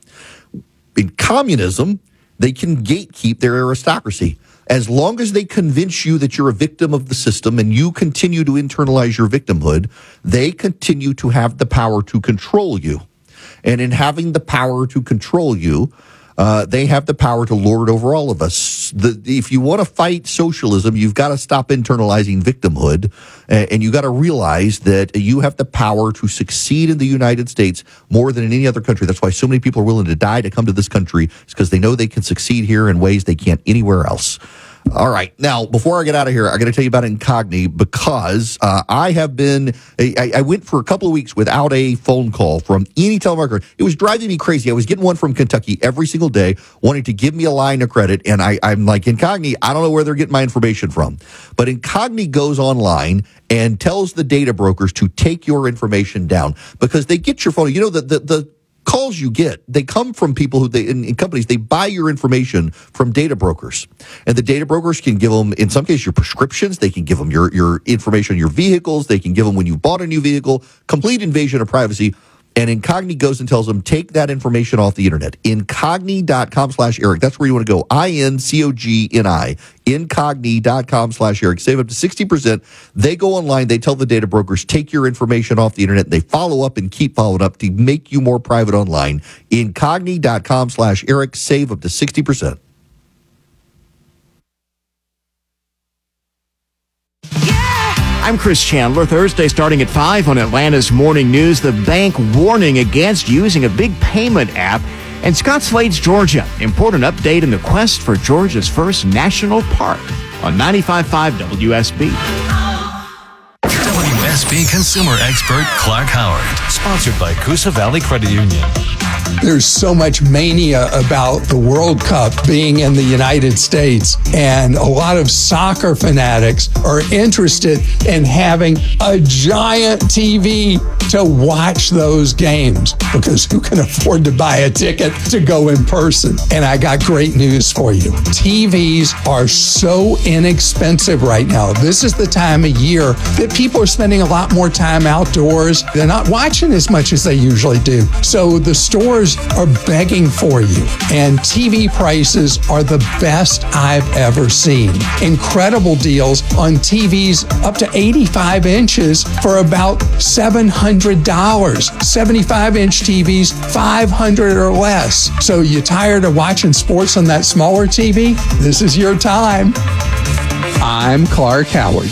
In communism, they can gatekeep their aristocracy. As long as they convince you that you're a victim of the system and you continue to internalize your victimhood, they continue to have the power to control you. And in having the power to control you, Uh, they have the power to lord over all of us. The, if you want to fight socialism, you've got to stop internalizing victimhood, uh, and you got to realize that you have the power to succeed in the United States more than in any other country. That's why so many people are willing to die to come to this country, is because they know they can succeed here in ways they can't anywhere else. All right. Now, before I get out of here, I got to tell you about Incogni because uh, I have been, I, I went for a couple of weeks without a phone call from any telemarketer. It was driving me crazy. I was getting one from Kentucky every single day, wanting to give me a line of credit. And I, I'm like, Incogni, I don't know where they're getting my information from. But Incogni goes online and tells the data brokers to take your information down because they get your phone. You know, the, the, the, calls you get, they come from people who they in, in companies, they buy your information from data brokers. And the data brokers can give them, in some cases, your prescriptions, they can give them your, your information on your vehicles, they can give them when you bought a new vehicle, complete invasion of privacy. And Incogni goes and tells them, take that information off the internet. Incogni.com slash Eric. That's where you want to go. I N C O G N I. Incogni.com slash Eric. Save up to sixty percent. They go online. They tell the data brokers, take your information off the internet. They follow up and keep following up to make you more private online. Incogni.com slash Eric. Save up to sixty percent. I'm Chris Chandler. Thursday starting at five on Atlanta's Morning News. The bank warning against using a big payment app. And Scott Slade's Georgia. Important update in the quest for Georgia's first national park on ninety-five point five W S B. W S B consumer expert Clark Howard. Sponsored by Coosa Valley Credit Union. There's so much mania about the World Cup being in the United States, and a lot of soccer fanatics are interested in having a giant T V to watch those games, because who can afford to buy a ticket to go in person? And I got great news for you. T Vs are so inexpensive right now. This is the time of year that people are spending a lot more time outdoors. They're not watching as much as they usually do. So the stores are begging for you, and T V prices are the best I've ever seen. Incredible deals on T Vs up to eighty-five inches for about seven hundred dollars. seventy-five inch T Vs, five hundred dollars or less. So you tired of watching sports on that smaller T V? This is your time. I'm Clark Howard.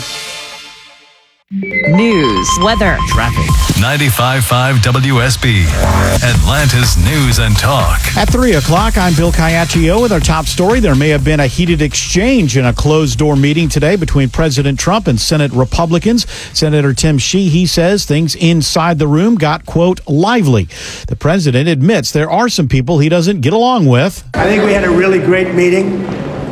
News, weather, traffic. ninety-five point five W S B. Atlanta's news and talk. At three o'clock, I'm Bill Caiaccio with our top story. There may have been a heated exchange in a closed-door meeting today between President Trump and Senate Republicans. Senator Tim Sheehy says things inside the room got, quote, lively. The president admits there are some people he doesn't get along with. I think we had a really great meeting.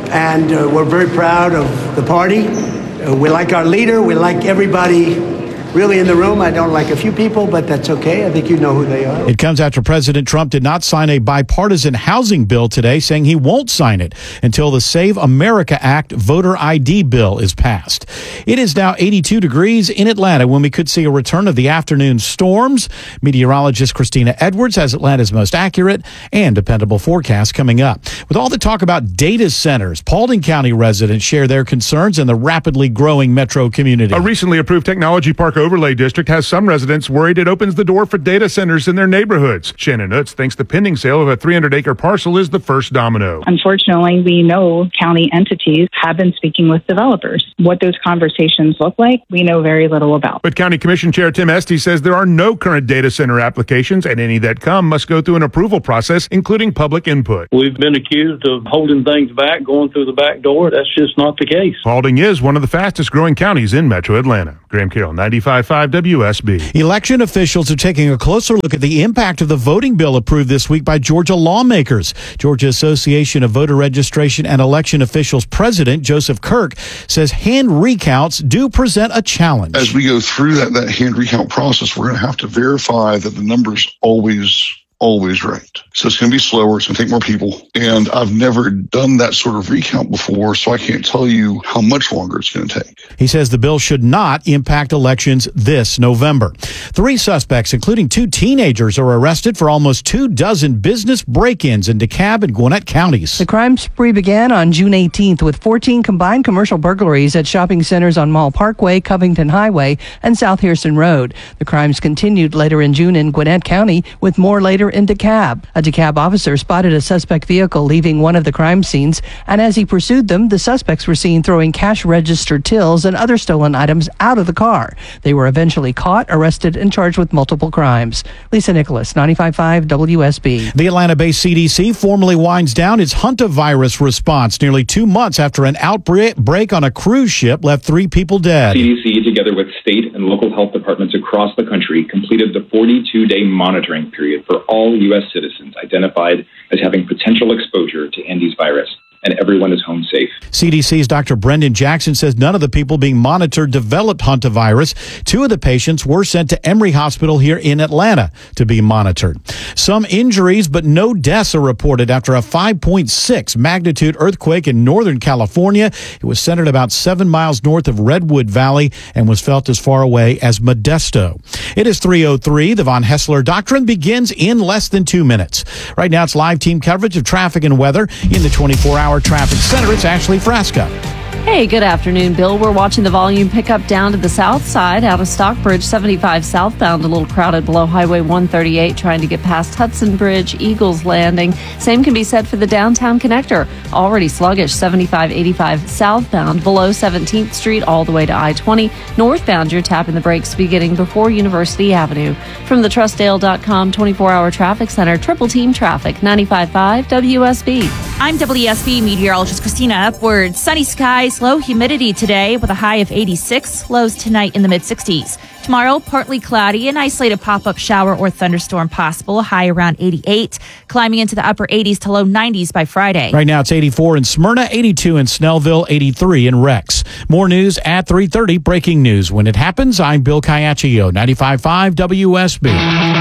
and uh, we're very proud of the party. Uh, we like our leader. We like everybody really in the room. I don't like a few people, but that's okay. I think you know who they are. It comes after President Trump did not sign a bipartisan housing bill today, saying he won't sign it until the Save America Act voter I D bill is passed. It is now eighty-two degrees in Atlanta when we could see a return of the afternoon storms. Meteorologist Christina Edwards has Atlanta's most accurate and dependable forecast coming up. With all the talk about data centers, Paulding County residents share their concerns in the rapidly growing metro community. A recently approved technology park overlay district has some residents worried it opens the door for data centers in their neighborhoods. Shannon Utz thinks the pending sale of a three hundred acre parcel is the first domino. Unfortunately, we know county entities have been speaking with developers. What those conversations look like, we know very little about. But County Commission Chair Tim Esty says there are no current data center applications, and any that come must go through an approval process, including public input. We've been accused of holding things back, going through the back door. That's just not the case. Paulding is one of the fastest growing counties in Metro Atlanta. Graham Carroll, ninety-five point five W S B. Election officials are taking a closer look at the impact of the voting bill approved this week by Georgia lawmakers. Georgia Association of Voter Registration and Election Officials President Joseph Kirk says hand recounts do present a challenge. As we go through that, that hand recount process, we're going to have to verify that the number's always always right. So it's going to be slower. It's going to take more people. And I've never done that sort of recount before, so I can't tell you how much longer it's going to take. He says the bill should not impact elections this November. Three suspects, including two teenagers, are arrested for almost two dozen business break-ins in DeKalb and Gwinnett counties. The crime spree began on June eighteenth with fourteen combined commercial burglaries at shopping centers on Mall Parkway, Covington Highway, and South Harrison Road. The crimes continued later in June in Gwinnett County, with more later in DeKalb. A DeKalb officer spotted a suspect vehicle leaving one of the crime scenes, and as he pursued them, the suspects were seen throwing cash register tills and other stolen items out of the car. They were eventually caught, arrested, and charged with multiple crimes. Lisa Nicholas, ninety-five point five W S B. The Atlanta-based C D C formally winds down its hantavirus response nearly two months after an outbreak on a cruise ship left three people dead. C D C, together with state and local health departments across the country, completed the forty-two day monitoring period for all U S citizens identified as having potential exposure to Andes virus, and everyone is home safe. C D C's Doctor Brendan Jackson says none of the people being monitored developed hantavirus. Two of the patients were sent to Emory Hospital here in Atlanta to be monitored. Some injuries, but no deaths are reported after a five point six magnitude earthquake in Northern California. It was centered about seven miles north of Redwood Valley and was felt as far away as Modesto. It is three oh three. The Von Hessler Doctrine begins in less than two minutes. Right now, it's live team coverage of traffic and weather in the twenty-four hour Traffic Center. It's Ashley Frasca. Hey, good afternoon, Bill. We're watching the volume pick up down to the south side out of Stockbridge, seventy-five southbound, a little crowded below Highway one thirty-eight, trying to get past Hudson Bridge, Eagles Landing. Same can be said for the downtown connector. Already sluggish, seventy-five eighty-five southbound, below seventeenth Street, all the way to I twenty. Northbound, you're tapping the brakes beginning before University Avenue. From the Trustdale dot com twenty-four hour Traffic Center, Triple Team Traffic, ninety-five point five W S B. I'm W S B meteorologist Christina Upward. Sunny skies, low humidity today with a high of eighty-six, lows tonight in the mid sixties. Tomorrow, partly cloudy, an isolated pop-up shower or thunderstorm possible, a high around eighty-eight, climbing into the upper eighties to low nineties by Friday. Right now, it's eighty-four in Smyrna, eighty-two in Snellville, eighty-three in Rex. More news at three thirty, breaking news. When it happens, I'm Bill Caiaccio, ninety-five point five W S B.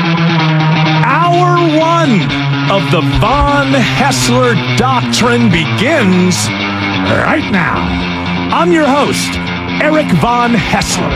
Hour one of the Von Hessler Doctrine begins right now. I'm your host, Eric Von Hessler.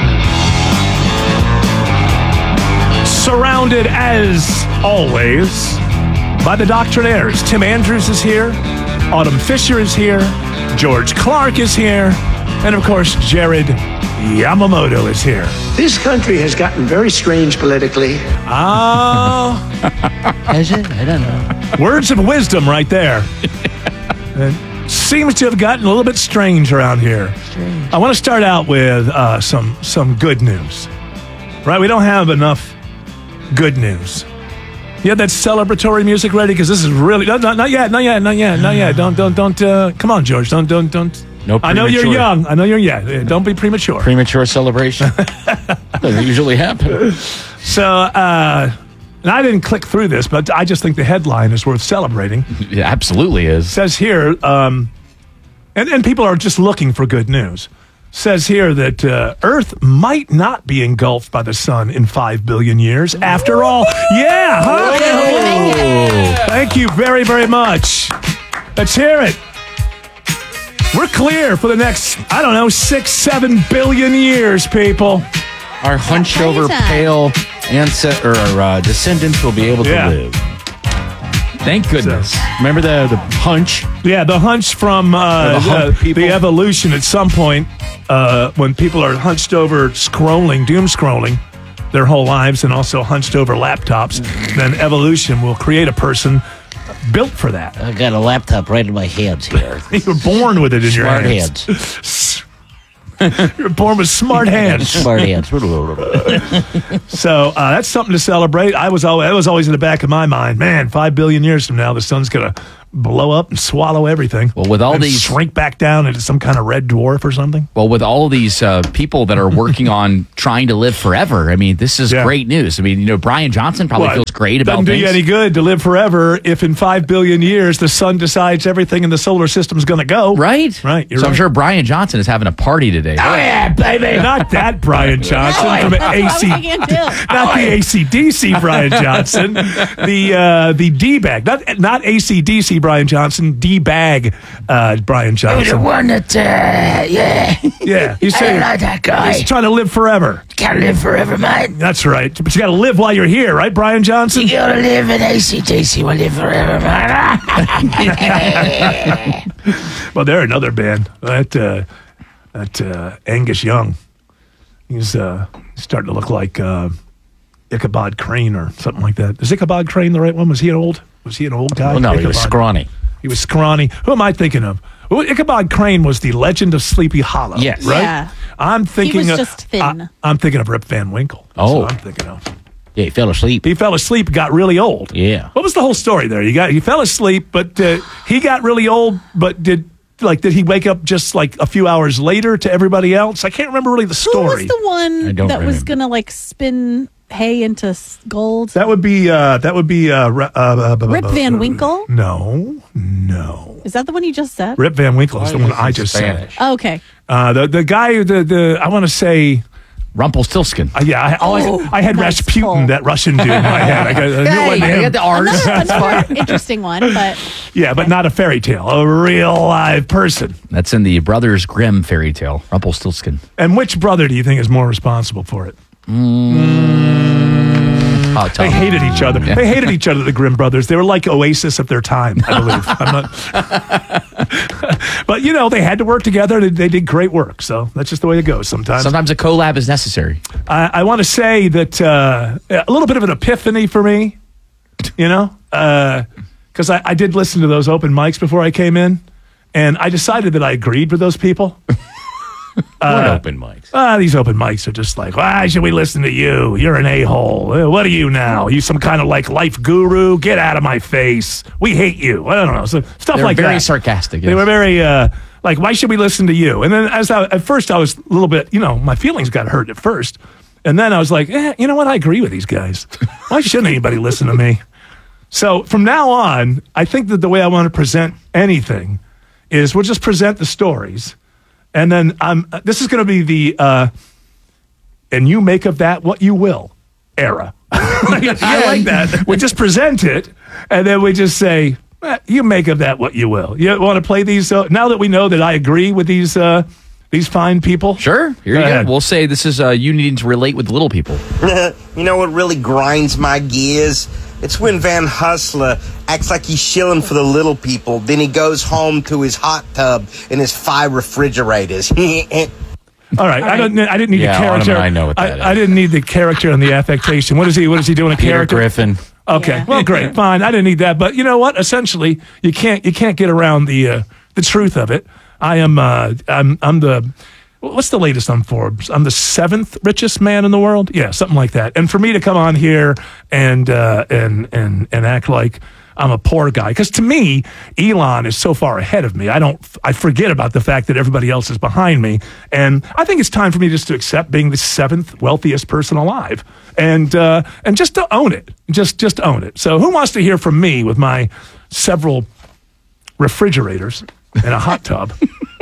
Surrounded, as always, by the doctrinaires. Tim Andrews is here. Autumn Fisher is here. George Clark is here. And, of course, Jared Yamamoto is here. This country has gotten very strange politically. Oh. Has it? I don't know. Words of wisdom right there. It seems to have gotten a little bit strange around here. Strange. I want to start out with uh, some some good news. Right? We don't have enough good news. You have that celebratory music ready? Because this is really... Not, not, not yet, not yet, not yet, not yet. Don't, don't, don't... Uh, come on, George. Don't, don't, don't... No I know you're young. I know you're young. Don't be premature. Premature celebration. Doesn't usually happen. So, uh, and I didn't click through this, but I just think the headline is worth celebrating. It absolutely is. It says here, um, and, and people are just looking for good news. Says here that uh, Earth might not be engulfed by the sun in five billion years. After all, yeah, huh? Oh. Thank you very, very much. Let's hear it. We're clear for the next, I don't know, six, seven billion years, people. Our hunched over pale ancest- or uh, descendants will be able to Yeah. live. Thank goodness. Remember the, the hunch? Yeah, the hunch from uh, the hump the, the evolution at some point, uh, when people are hunched over scrolling, doom scrolling their whole lives and also hunched over laptops, then evolution will create a person built for that. I got a laptop right in my hands here. You were born with it in your Smart hands. hands. You're born with smart hands. Smart hands. So uh, that's something to celebrate. I was always, that was always in the back of my mind. Man, five billion years from now, the sun's gonna blow up and swallow everything. Well, with all and these shrink back down into some kind of red dwarf or something. Well, with all of these uh, people that are working on trying to live forever, I mean, this is Yeah. great news. I mean, you know, Brian Johnson probably Well, feels great about doesn't do things. you any good to live forever if in five billion years the sun decides everything in the solar system is going to go. Right, right. You're so I'm right. sure Brian Johnson is having a party today. Oh, yeah, baby. Not that Brian Johnson Oh, from yeah. A C, What are you gonna do? not the A C D C Brian Johnson, the uh, the D bag, not not A C D C Brian Johnson, D bag uh, Brian Oh, Johnson. the one that, uh, yeah. Yeah, he's I saying don't like that guy. he's trying to live forever. Gotta live forever, man. That's right, but you got to live while you're here, right, Brian Johnson? You gotta live in A C D C. We'll live forever, man. Well, they're another band. That uh, that uh, Angus Young. He's uh, starting to look like uh, Ichabod Crane or something like that. Is Ichabod Crane the right one? Was he an old? Was he an old guy? Well, no, he was Ichabod. scrawny. He was scrawny. Who am I thinking of? Well, Ichabod Crane was the Legend of Sleepy Hollow. Yes. right. Yeah. I'm thinking. was of, just thin. I, I'm thinking of Rip Van Winkle. That's Oh. what I'm thinking of. Yeah, he fell asleep. He fell asleep, got really old. Yeah. What was the whole story there? You got he fell asleep, but uh, he got really old. But did like did he wake up just like a few hours later to everybody else? I can't remember really the Who story. was the one I don't that was remember. gonna like spin hay into s- gold? That would be uh, that would be uh, uh, uh, uh, Rip Van Winkle? No, no. Is that the one you just said? Rip Van Winkle is the one I just Spanish. said. Oh, okay. Uh, the the guy the the I want to say. Rumpelstiltskin. Uh, yeah, I, all Oh, I, I had that's Rasputin, full. that Russian dude in my head. I, got, I knew it Hey, wasn't you him. got the R's. Another, another interesting one, but Yeah, but not a fairy tale, a real live person. That's in the Brothers Grimm fairy tale, Rumpelstiltskin. And which brother do you think is more responsible for it? Oh, They hated each other. They hated each other, the Grimm brothers. They were like Oasis of their time, I believe. I'm not. But, you know, they had to work together. They, they did great work. So that's just the way it goes sometimes. Sometimes a collab is necessary. I, I want to say that uh, a little bit of an epiphany for me, you know, because I, I did listen to those open mics before I came in, and I decided that I agreed with those people. What Uh, open mics? Ah, these open mics are just like, why should we listen to you? You're an a-hole. Uh, What are you now? You some kind of like life guru? Get out of my face. We hate you. I don't know. So, stuff They're like very that. sarcastic. They yes. were very uh, like, why should we listen to you? And then as I, at first I was a little bit, you know, my feelings got hurt at first. And then I was like, eh, you know what? I agree with these guys. Why shouldn't anybody listen to me? So from now on, I think that the way I want to present anything is we'll just present the stories. And then um, this is going to be the, uh, and you make of that what you will era. I like that. We just present it, and then we just say, eh, you make of that what you will. You want to play these? Uh, now that we know that I agree with these uh, these fine people? Sure. Here Go you ahead. go. We'll say this is uh, you needing to relate with little people. You know what really grinds my gears? It's when Van Hustler acts like he's shilling for the little people, then he goes home to his hot tub and his five refrigerators. All right, I don't. I didn't need Yeah, the character. Ottoman, I know what that I, I didn't need the character and the affectation. What is he? What is he doing? A Peter character? Griffin. Okay, well, great, fine. I didn't need that, but you know what? Essentially, you can't you can't get around the uh, the truth of it. I am. Uh, I'm. I'm the. What's the latest on Forbes? I'm the seventh richest man in the world. Yeah, something like that. And for me to come on here and uh, and and and act like I'm a poor guy, because to me, Elon is so far ahead of me. I don't. I forget about the fact that everybody else is behind me, and I think it's time for me just to accept being the seventh wealthiest person alive, and uh, and just to own it. Just just own it. So, who wants to hear from me with my several refrigerators and a hot tub?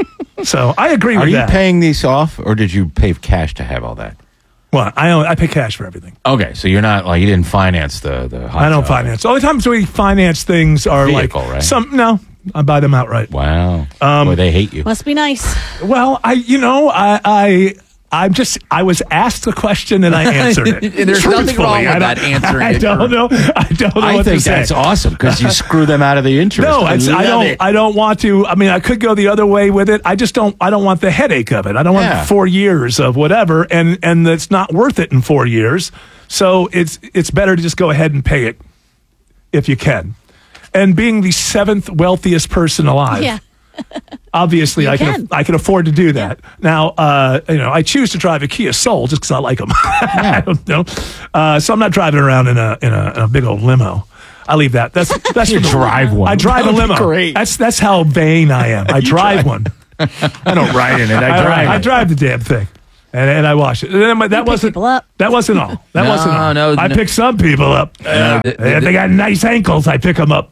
So I agree Are with you that. paying these off, or did you pay cash to have all that? Well, I own, I pay cash for everything. Okay, so you're not like you didn't finance the the. Hot I don't tub. finance. The only times we finance things are Vehicle, like right? some. No, I buy them outright. Wow. Um, Boy, they hate you. Must be nice. Well, I, you know, I, I, I'm just, I was asked the question and I answered it. There's nothing wrong with Truthfully, I that don't- answering I it. don't know. I don't know I what think to say. that's awesome because you screw them out of the interest. No, it's, I love don't. it. I don't want to. I mean, I could go the other way with it. I just don't. I don't want the headache of it. I don't want Yeah. four years of whatever, and and it's not worth it in four years. So it's it's better to just go ahead and pay it if you can. And being the seventh wealthiest person alive, Yeah. obviously You I can, can. I can afford to do that. Now, uh, you know, I choose to drive a Kia Soul just because I like them. I don't know. Uh, so I'm not driving around in a in a, in a big old limo. I leave that. That's that's You for the- drive one. I drive That a would be limo. great. That's that's how vain I am. I drive drive- one. I don't ride in it. I drive. I, it. drive the damn thing, and, and I wash it. And then my- that You pick wasn't people up. that wasn't all. That No, wasn't all. no, I no. pick some people up. No, the- if the- they got nice ankles, I pick them up.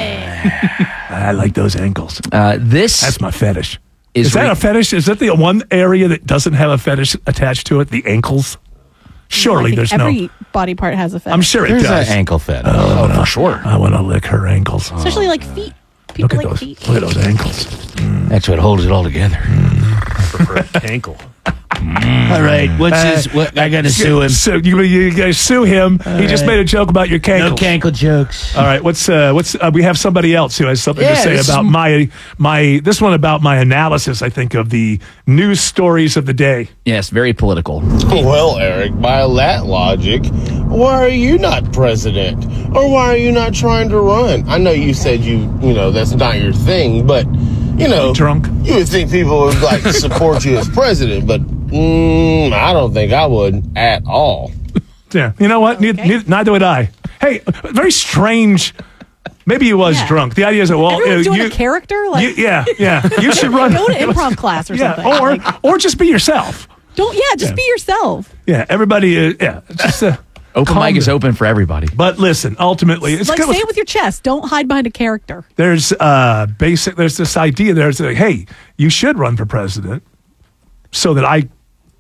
I like those ankles. Uh, this That's my fetish. is, Is that re- a fetish? Is that the one area that doesn't have a fetish attached to it? The ankles? Surely I think there's every no. body part has a fetish. I'm sure it There's does. an ankle fetish. Oh, for sure. I want to lick her ankles. Especially like feet. People Look at like those. feet. Look at those ankles. That's what holds it all together. Ankle. All right, what's Uh, his? What, I got to sue him. So you, you guys sue him. he just right. made a joke about your cankles. No cankle jokes. All right, what's uh, what's uh, we have somebody else who has something Yeah, to say this about is- my my this one about my analysis. I think of the news stories of the day. yes, very political. Well, Eric, by that logic, why are you not president? Or why are you not trying to run? I know you said you, you know, that's not your thing, but, you know, drunk. You would think people would like to support you as president, but mm, I don't think I would at all. Yeah, you know what? Neither, neither, neither would I. Hey, very strange. Maybe he was Yeah. drunk. The idea is that well, Everyone's uh, doing you, a character. Like, you- yeah, yeah. You should run. go to improv class or yeah, something. or Like, or just be yourself. don't. Yeah, just Yeah. be yourself. Yeah, everybody. Uh, yeah, it's just uh, Open calm mic is down. open for everybody. But listen, ultimately, it's like good. say it with your chest. Don't hide behind a character. There's uh basic. There's this idea. There's like, hey, you should run for president, so that I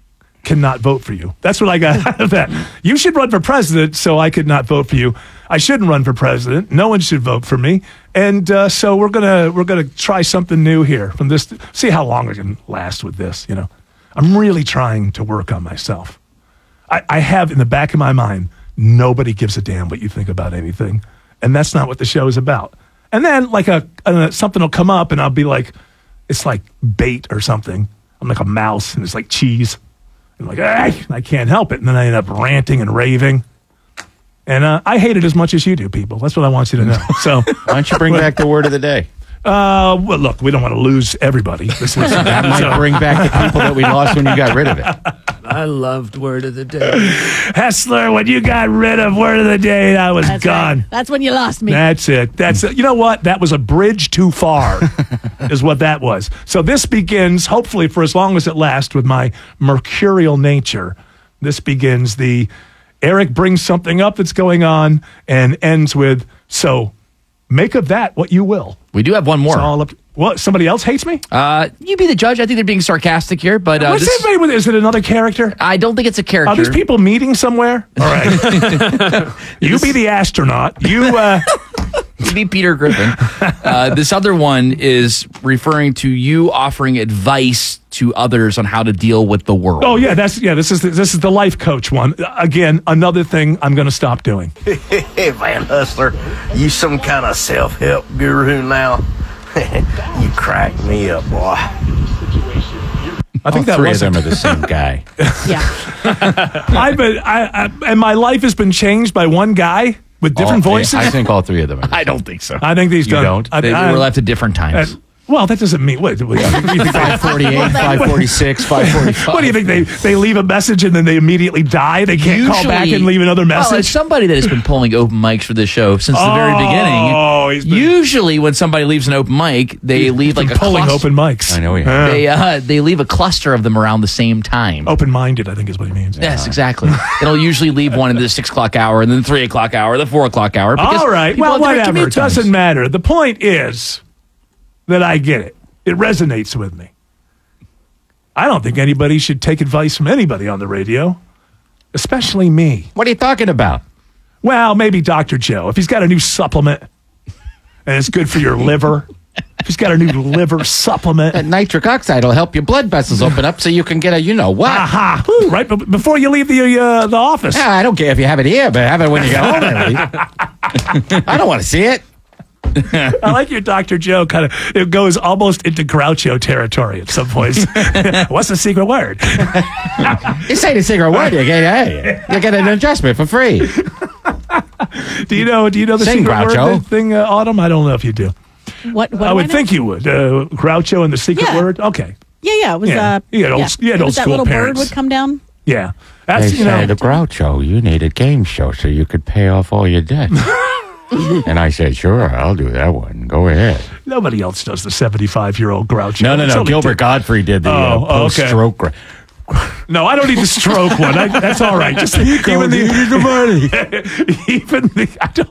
cannot vote for you. That's what I got out of that. You should run for president, so I could not vote for you. I shouldn't run for president. No one should vote for me. And uh, so we're gonna we're gonna try something new here from this. See how long I can last with this. You know, I'm really trying to work on myself. I, I have in the back of my mind, nobody gives a damn what you think about anything, and that's not what the show is about. And then like a, a something will come up, and I'll be like, it's like bait or something. I'm like a mouse, and it's like cheese. I'm like, "Ay," I can't help it, and then I end up ranting and raving. And uh, I hate it as much as you do, people. That's what I want you to know. So Why don't you bring back the word of the day? Uh, well, look, we don't want to lose everybody. This is- That might so- bring back the people that we lost when you got rid of it. I loved word of the day. Hessler, when you got rid of word of the day, I was That's gone. right. That's when you lost me. That's it. That's it. You know what? That was a bridge too far, is what that was. So this begins, hopefully, for as long as it lasts, with my mercurial nature. This begins the Eric brings something up that's going on and ends with, so make of that what you will. We do have one more. It's all up. What? Somebody else hates me? Uh, you be the judge. I think they're being sarcastic here, but uh, What's this, everybody with? Is it another character? I don't think it's a character. Are these people meeting somewhere? All right. You be the astronaut. You. Uh, You be Peter Griffin. Uh, this other one is referring to you offering advice to others on how to deal with the world. oh yeah, that's yeah. This is the, this is the life coach one. Again, another thing I'm going to stop doing. Hey, Van Hustler, you some kind of self-help guru now? You crack me up, boy. I think All that three was of them are the same guy. Yeah. I've been, I, I, and my life has been changed by one guy with different All- voices. I think all three of them are the I don't think so. I think these You done. don't? I, They, I- were left at different times. uh, well, that doesn't mean what. what, you think five forty-eight, five forty-six, five forty-five. What do you think? They they leave a message and then they immediately die. They can't call back and leave another Well, as message. somebody that has been pulling open mics for this show since the very Oh, beginning, he's been- usually when somebody leaves an open mic, they leave like a pulling cluster. open mics. I know he Uh, They uh, they leave a cluster of them around the same time. Open-minded, I think, is what he means. Yes, exactly. They'll usually leave one in the six o'clock hour, and then three o'clock hour, the four o'clock hour. because All right. people Well, have different whatever. commute It doesn't times. matter. The point is that I get it. It resonates with me. I don't think anybody should take advice from anybody on the radio, especially me. What are you talking about? Well, maybe Doctor Joe. If he's got a new supplement and it's good for your liver, if he's got a new liver supplement. That nitric oxide will help your blood vessels open up so you can get a you know what. Aha! Right b- before you leave the uh, the office. Yeah, I don't care if you have it here, but have it when you get home. At least. I don't want to see it. I like your Doctor Joe kind of, it goes almost into Groucho territory at some points. What's the secret word? You say the secret word, you get, hey, you get an adjustment for free. Do you know, do you know the Sing, secret Groucho. word thing, uh, Autumn? I don't know if you do. What, what I do would know? think you would. Uh, Groucho and the secret Yeah. word? Okay. Yeah, yeah. It was, Yeah. uh, You had old- yeah. you had It old was that school little parents. bird would come down. Yeah. That's, They you know. said, Groucho, you need a game show so you could pay off all your debt. And I said, sure, I'll do that one. Go ahead. Nobody else does the seventy-five-year-old Groucho. No, no, It's no. only Gilbert Dick- Godfrey did the Oh, uh, oh, okay. post-stroke. gra- No, I don't need the stroke one. I, that's all right. Just even the, the money. even the, I don't